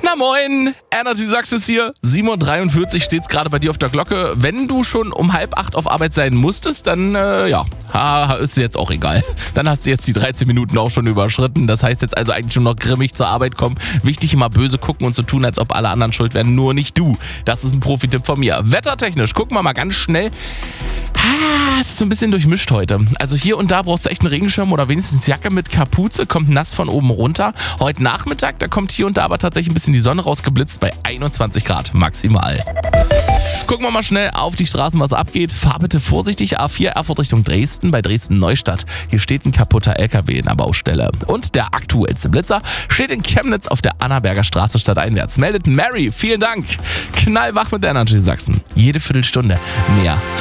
Na moin, Energy Sachs ist hier. 7:43 Uhr steht's gerade bei dir auf der Glocke. Wenn du schon um 7:30 auf Arbeit sein musstest, dann ist jetzt auch egal. Dann hast du jetzt die 13 Minuten auch schon überschritten. Das heißt jetzt also eigentlich nur noch grimmig zur Arbeit kommen. Wichtig, immer böse gucken und so tun, als ob alle anderen schuld wären, nur nicht du. Das ist ein Profi-Tipp von mir. Wettertechnisch, gucken wir mal ganz schnell. Es ist so ein bisschen durchmischt heute. Also hier und da brauchst du echt einen Regenschirm oder wenigstens Jacke mit Kapuze, kommt nass von oben runter. Heute Nachmittag, da kommt hier und da aber tatsächlich ein bisschen die Sonne rausgeblitzt bei 21 Grad maximal. Gucken wir mal schnell auf die Straßen, was abgeht. Fahr bitte vorsichtig, A4 Erfurt Richtung Dresden, bei Dresden-Neustadt. Hier steht ein kaputter LKW in der Baustelle. Und der aktuellste Blitzer steht in Chemnitz auf der Annaberger Straße stadteinwärts. Meldet Mary, vielen Dank. Knallwach mit Energy Sachsen. Jede Viertelstunde mehr